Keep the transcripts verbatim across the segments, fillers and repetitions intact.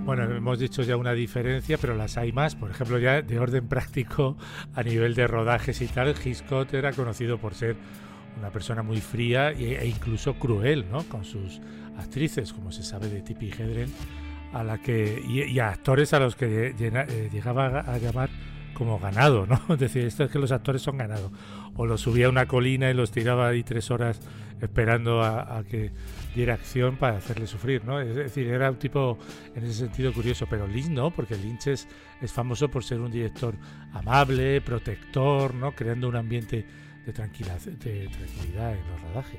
Bueno, hemos dicho ya una diferencia, pero las hay más. Por ejemplo, ya de orden práctico, a nivel de rodajes y tal, Hitchcock era conocido por ser una persona muy fría e incluso cruel, ¿no?, con sus actrices, como se sabe de Tippi Hedren, a la que y, y a actores a los que llena, eh, llegaba a, a llamar como ganado, ¿no? Es decir, esto es que los actores son ganado. O los subía a una colina y los tiraba ahí tres horas esperando a, a que diera acción para hacerle sufrir, ¿no? Es decir, era un tipo en ese sentido curioso, pero Lynch no, porque Lynch es, es famoso por ser un director amable, protector, ¿no?, creando un ambiente de tranquilidad, de tranquilidad en los rodajes.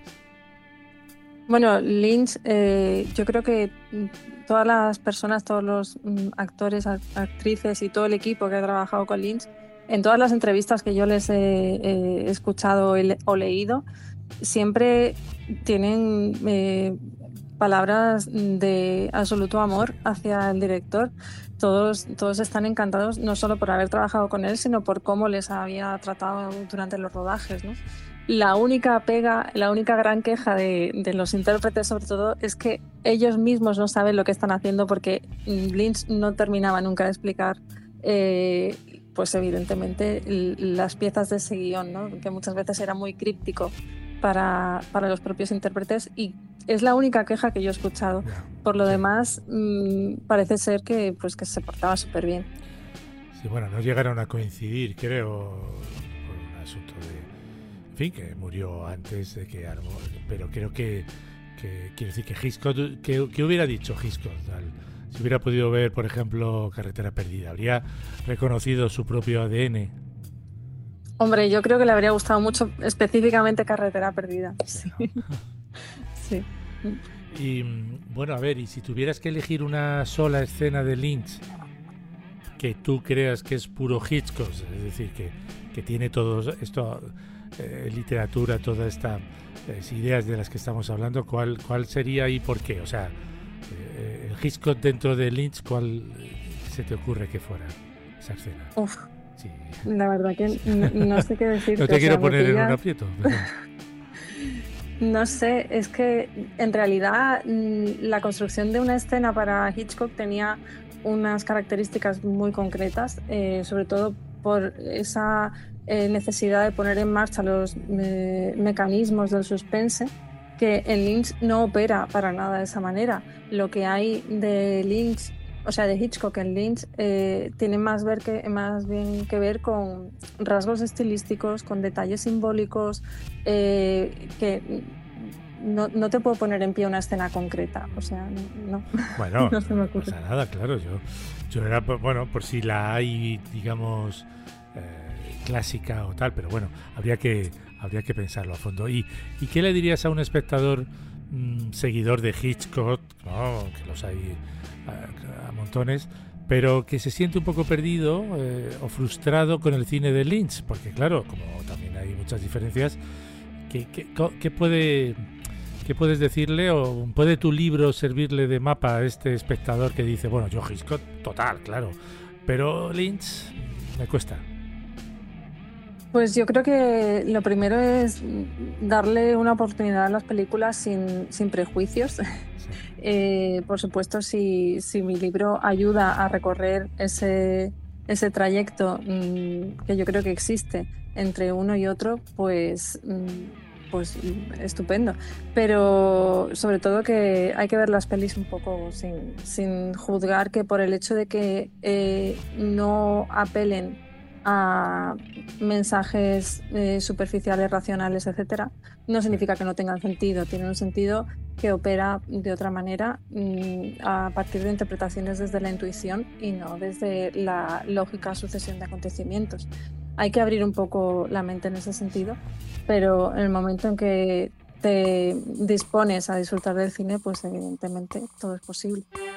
Bueno, Lynch, eh, yo creo que todas las personas, todos los mm, actores, actrices y todo el equipo que ha trabajado con Lynch, en todas las entrevistas que yo les he, he escuchado o leído, siempre tienen eh, palabras de absoluto amor hacia el director. Todos, todos están encantados no solo por haber trabajado con él, sino por cómo les había tratado durante los rodajes, ¿no? La única pega, la única gran queja de, de los intérpretes, sobre todo, es que ellos mismos no saben lo que están haciendo, porque Lynch no terminaba nunca de explicar, eh, pues evidentemente, las piezas de ese guión, ¿no?, que muchas veces era muy críptico para, para los propios intérpretes, y es la única queja que yo he escuchado. Por lo demás, mmm, parece ser que, pues, que se portaba súper bien. Sí, bueno, no llegaron a coincidir, creo, por un asunto de... En fin, que murió antes de que... Pero creo que... que quiero decir que Hitchcock... Que, que hubiera dicho Hitchcock? Si hubiera podido ver, por ejemplo, Carretera Perdida, ¿habría reconocido su propio A D N? Hombre, yo creo que le habría gustado mucho, específicamente Carretera Perdida. Sí, sí. ¿no? Sí. Y bueno, a ver, y si tuvieras que elegir una sola escena de Lynch que tú creas que es puro Hitchcock, es decir, que, que tiene todo esto, eh, literatura, todas estas eh, ideas de las que estamos hablando, ¿cuál, cuál sería y por qué? O sea, eh, el Hitchcock dentro de Lynch, ¿cuál se te ocurre que fuera esa escena? Uf, sí. La verdad que no, no sé qué decir. No te quiero o sea, poner en un aprieto. Pero... No sé, es que en realidad la construcción de una escena para Hitchcock tenía unas características muy concretas, eh, sobre todo por esa eh, necesidad de poner en marcha los eh, mecanismos del suspense, que en Lynch no opera para nada de esa manera. Lo que hay de Lynch, o sea, de Hitchcock en Lynch, eh, tiene más, ver que, más bien que ver con rasgos estilísticos, con detalles simbólicos, eh, que no, no te puedo poner en pie una escena concreta, o sea, no. Bueno, no se me ocurre. No pasa nada, claro, yo, yo era, bueno, por si la hay, digamos, eh, clásica o tal, pero bueno, habría que, habría que pensarlo a fondo. ¿Y, y qué le dirías a un espectador mmm, seguidor de Hitchcock, ¿no?, que los hay a, a montones, pero que se siente un poco perdido eh, o frustrado con el cine de Lynch? Porque claro, como también hay muchas diferencias, ¿qué, qué, qué puede... ¿Qué puedes decirle o puede tu libro servirle de mapa a este espectador que dice, bueno, yo Hitchcock total, claro, pero Lynch me cuesta? Pues yo creo que lo primero es darle una oportunidad a las películas sin, sin prejuicios. Sí. eh, por supuesto, si, si mi libro ayuda a recorrer ese, ese trayecto mmm, que yo creo que existe entre uno y otro, pues... Mmm, pues estupendo, pero sobre todo que hay que ver las pelis un poco sin, sin juzgar, que por el hecho de que eh, no apelen a mensajes eh, superficiales, racionales, etcétera, no significa que no tengan sentido. Tienen un sentido que opera de otra manera mmm, a partir de interpretaciones desde la intuición y no desde la lógica sucesión de acontecimientos. Hay que abrir un poco la mente en ese sentido, pero en el momento en que te dispones a disfrutar del cine, pues evidentemente todo es posible.